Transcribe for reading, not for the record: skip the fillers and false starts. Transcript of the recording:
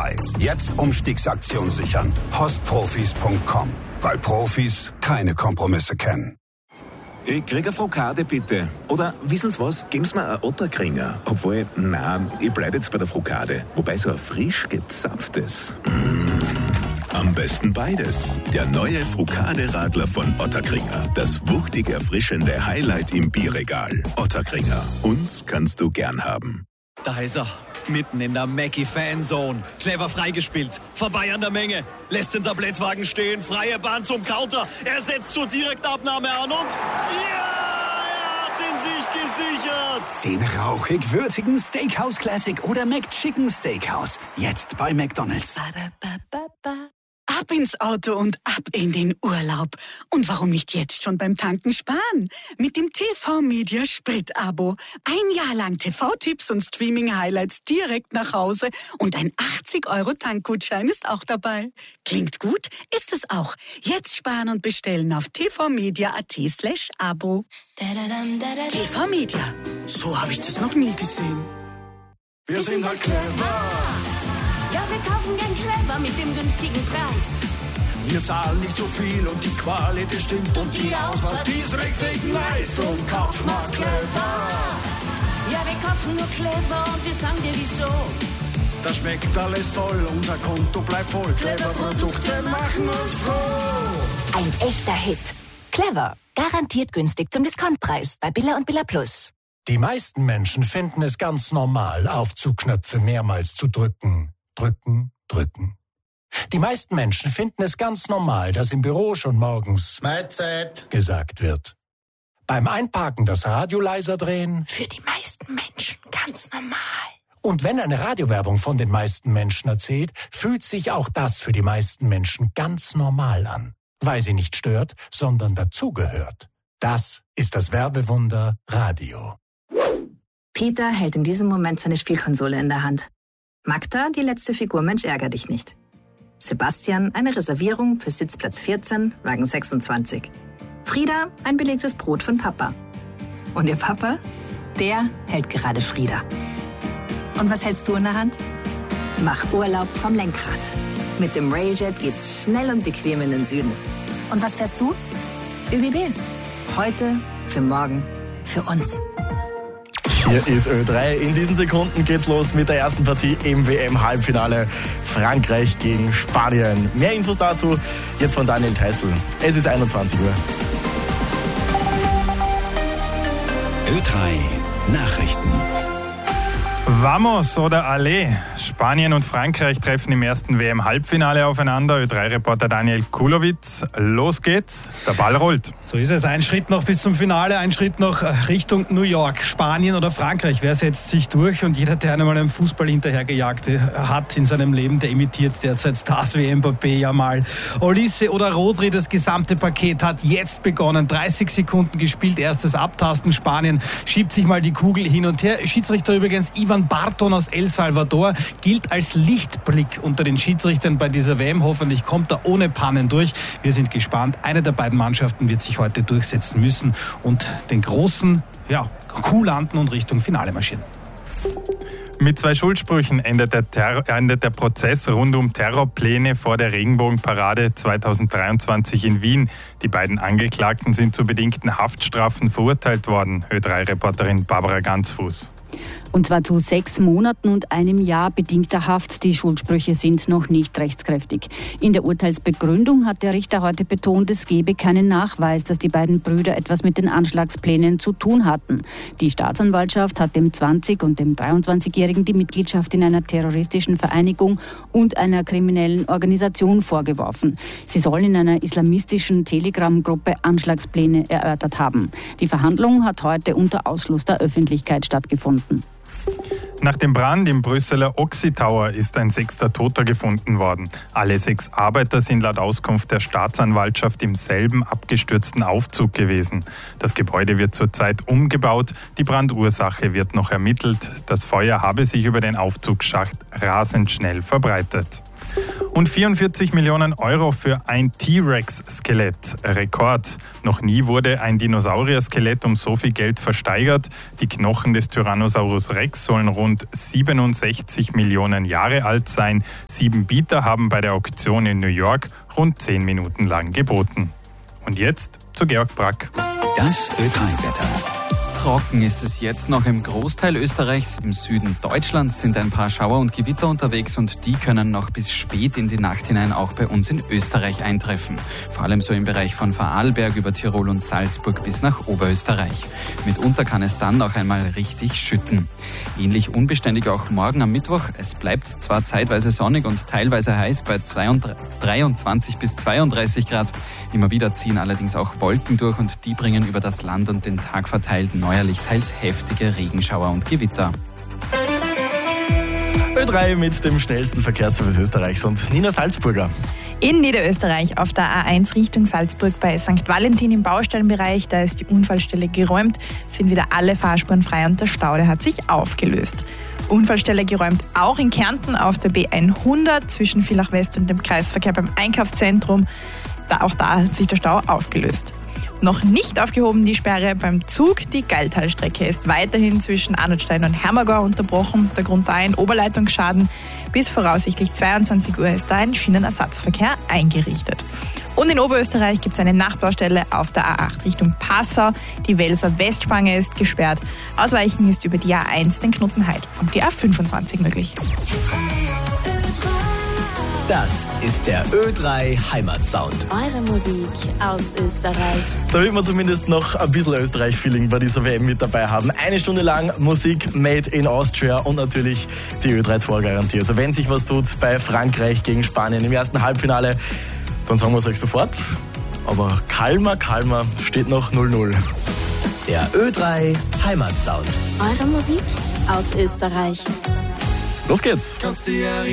frei. Jetzt Umstiegsaktion sichern. Postprofis.com. Weil Profis keine Kompromisse kennen. Ich krieg eine Frikade, bitte. Oder, wissen Sie was, geben Sie mir einen Otterkringer. Obwohl, nein, ich bleib jetzt bei der Frikade. Wobei so ein frisch gezapftes. Am besten beides. Der neue Frikade-Radler von Otterkringer. Das wuchtig erfrischende Highlight im Bierregal. Otterkringer. Uns kannst du gern haben. Da ist er. Mitten in der Mackie-Fanzone. Clever freigespielt. Vorbei an der Menge. Lässt den Tablettwagen stehen. Freie Bahn zum Counter. Er setzt zur Direktabnahme an und... Ja! Er hat ihn sich gesichert! Den rauchig-würzigen Steakhouse Classic oder McChicken Steakhouse. Jetzt bei McDonald's. Ab ins Auto und ab in den Urlaub. Und warum nicht jetzt schon beim Tanken sparen? Mit dem TV-Media Sprit-Abo. Ein Jahr lang TV-Tipps und Streaming-Highlights direkt nach Hause. Und ein 80-Euro-Tankgutschein ist auch dabei. Klingt gut? Ist es auch. Jetzt sparen und bestellen auf tvmedia.at/Abo. TV-Media. So habe ich das noch nie gesehen. Wir sind halt clever. Ja, wir kaufen gern clever mit dem günstigen Preis. Wir zahlen nicht so viel und die Qualität stimmt. Und die Auswahl, die ist richtig nice. Drum kauf mal clever. Ja, wir kaufen nur clever und wir sagen dir wieso. Das schmeckt alles toll, unser Konto bleibt voll. Clever Produkte machen uns froh. Ein echter Hit. Clever. Garantiert günstig zum Diskontpreis bei Billa und Billa Plus. Die meisten Menschen finden es ganz normal, Aufzugknöpfe mehrmals zu drücken. Drücken, drücken. Die meisten Menschen finden es ganz normal, dass im Büro schon morgens Mahlzeit gesagt wird. Beim Einparken das Radio leiser drehen. Für die meisten Menschen ganz normal. Und wenn eine Radiowerbung von den meisten Menschen erzählt, fühlt sich auch das für die meisten Menschen ganz normal an. Weil sie nicht stört, sondern dazugehört. Das ist das Werbewunder Radio. Peter hält in diesem Moment seine Spielkonsole in der Hand. Magda, die letzte Figur Mensch ärger dich nicht. Sebastian, eine Reservierung für Sitzplatz 14, Wagen 26. Frieda, ein belegtes Brot von Papa. Und ihr Papa? Der hält gerade Frieda. Und was hältst du in der Hand? Mach Urlaub vom Lenkrad. Mit dem Railjet geht's schnell und bequem in den Süden. Und was fährst du? ÖBB. Heute, für morgen, für uns. Hier ist Ö3. In diesen Sekunden geht's los mit der ersten Partie im WM-Halbfinale. Frankreich gegen Spanien. Mehr Infos dazu jetzt von Daniel Teisel. Es ist 21 Uhr. Ö3 Nachrichten. Vamos oder allez. Spanien und Frankreich treffen im ersten WM-Halbfinale aufeinander. Ö3-Reporter Daniel Kulowitz. Los geht's, der Ball rollt. So ist es. Ein Schritt noch bis zum Finale, ein Schritt noch Richtung New York. Spanien oder Frankreich, wer setzt sich durch? Und jeder, der einmal einem Fußball hinterhergejagt hat in seinem Leben, der imitiert derzeit Stars wie Mbappé, Yamal, Olise oder Rodri. Das gesamte Paket hat jetzt begonnen. 30 Sekunden gespielt, erstes Abtasten. Spanien schiebt sich mal die Kugel hin und her. Schiedsrichter übrigens Ivan Barton aus El Salvador gilt als Lichtblick unter den Schiedsrichtern bei dieser WM. Hoffentlich kommt er ohne Pannen durch. Wir sind gespannt. Eine der beiden Mannschaften wird sich heute durchsetzen müssen und den großen Kulanten und Richtung Finale marschieren. Mit 2 Schuldsprüchen endet der Prozess rund um Terrorpläne vor der Regenbogenparade 2023 in Wien. Die beiden Angeklagten sind zu bedingten Haftstrafen verurteilt worden. Ö3-Reporterin Barbara Ganzfuß. Und zwar zu 6 Monaten und einem Jahr bedingter Haft. Die Schuldsprüche sind noch nicht rechtskräftig. In der Urteilsbegründung hat der Richter heute betont, es gebe keinen Nachweis, dass die beiden Brüder etwas mit den Anschlagsplänen zu tun hatten. Die Staatsanwaltschaft hat dem 20- und dem 23-Jährigen die Mitgliedschaft in einer terroristischen Vereinigung und einer kriminellen Organisation vorgeworfen. Sie sollen in einer islamistischen Telegram-Gruppe Anschlagspläne erörtert haben. Die Verhandlung hat heute unter Ausschluss der Öffentlichkeit stattgefunden. Nach dem Brand im Brüsseler Oxy Tower ist ein 6. Toter gefunden worden. Alle 6 Arbeiter sind laut Auskunft der Staatsanwaltschaft im selben abgestürzten Aufzug gewesen. Das Gebäude wird zurzeit umgebaut. Die Brandursache wird noch ermittelt. Das Feuer habe sich über den Aufzugsschacht rasend schnell verbreitet. Und 44 Millionen Euro für ein T-Rex-Skelett. Rekord. Noch nie wurde ein Dinosaurier-Skelett um so viel Geld versteigert. Die Knochen des Tyrannosaurus Rex sollen rund 67 Millionen Jahre alt sein. 7 Bieter haben bei der Auktion in New York rund 10 Minuten lang geboten. Und jetzt zu Georg Brack. Das Ö3-Wetter. Trocken ist es jetzt noch im Großteil Österreichs. Im Süden Deutschlands sind ein paar Schauer und Gewitter unterwegs und die können noch bis spät in die Nacht hinein auch bei uns in Österreich eintreffen. Vor allem so im Bereich von Vorarlberg über Tirol und Salzburg bis nach Oberösterreich. Mitunter kann es dann auch einmal richtig schütten. Ähnlich unbeständig auch morgen am Mittwoch. Es bleibt zwar zeitweise sonnig und teilweise heiß bei 23 bis 32 Grad. Immer wieder ziehen allerdings auch Wolken durch und die bringen über das Land und den Tag verteilt neuerlich teils heftige Regenschauer und Gewitter. Ö3 mit dem schnellsten Verkehrsservice Österreichs und Nina Salzburger. In Niederösterreich auf der A1 Richtung Salzburg bei St. Valentin im Baustellenbereich, da ist die Unfallstelle geräumt, sind wieder alle Fahrspuren frei und der Stau, der hat sich aufgelöst. Unfallstelle geräumt auch in Kärnten auf der B100 zwischen Villach West und dem Kreisverkehr beim Einkaufszentrum. Auch da hat sich der Stau aufgelöst. Noch nicht aufgehoben die Sperre beim Zug. Die Geiltalstrecke ist weiterhin zwischen Arnoldstein und Hermagor unterbrochen. Der Grund da ein Oberleitungsschaden. Bis voraussichtlich 22 Uhr ist da ein Schienenersatzverkehr eingerichtet. Und in Oberösterreich gibt es eine Nachbaustelle auf der A8 Richtung Passau. Die Welser Westspange ist gesperrt. Ausweichen ist über die A1 den Knuttenheid und die A25 möglich. Das ist der Ö3 Heimatsound. Eure Musik aus Österreich. Damit wir zumindest noch ein bisschen Österreich-Feeling bei dieser WM mit dabei haben. 1 Stunde lang Musik made in Austria und natürlich die Ö3-Torgarantie. Also wenn sich was tut bei Frankreich gegen Spanien im ersten Halbfinale, dann sagen wir es euch sofort. Aber calmer, steht noch 0-0. Der Ö3 Heimatsound. Eure Musik aus Österreich. Los geht's.